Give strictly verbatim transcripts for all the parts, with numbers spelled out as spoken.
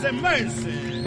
mercy, mercy.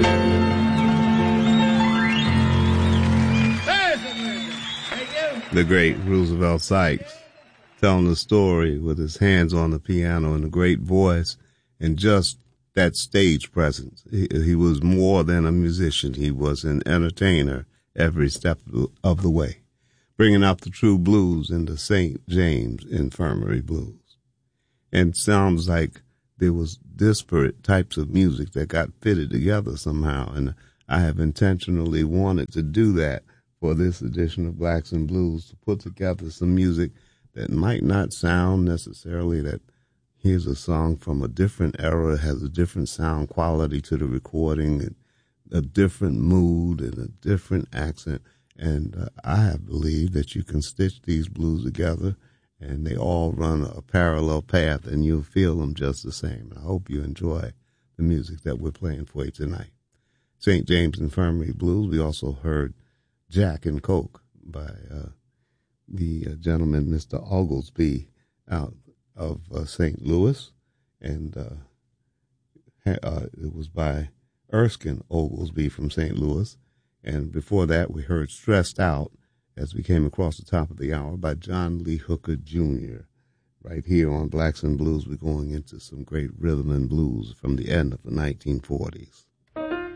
Mercy, mercy. Thank you. The great Roosevelt Sykes telling the story with his hands on the piano and a great voice and just that stage presence. He, he was more than a musician. He was an entertainer every step of the way, bringing out the true blues in the Saint James Infirmary Blues. And sounds like there was disparate types of music that got fitted together somehow, and I have intentionally wanted to do that for this edition of Blacks and Blues, to put together some music that might not sound necessarily that here's a song from a different era, has a different sound quality to the recording, and a different mood and a different accent. And uh, I have believed that you can stitch these blues together and they all run a parallel path and you'll feel them just the same. I hope you enjoy the music that we're playing for you tonight. Saint James Infirmary Blues. We also heard Jack and Coke by uh, the uh, gentleman, Mister Oglesby, out of uh, Saint Louis, and uh, uh, it was by Erskine Oglesby from Saint Louis. And before that, we heard Stressed Out, as we came across the top of the hour, by John Lee Hooker Junior Right here on Blacks and Blues, we're going into some great rhythm and blues from the end of the nineteen forties.